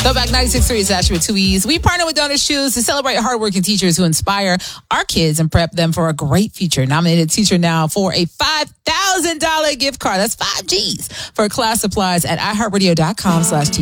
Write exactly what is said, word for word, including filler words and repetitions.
Throwback ninety-six point three is Ashley with two E's. We partner with Donor Shoes to celebrate hardworking teachers who inspire our kids and prep them for a great future. Nominated Teacher Now for a five thousand dollars gift card. That's five G's for class supplies at iHeartRadio.com slash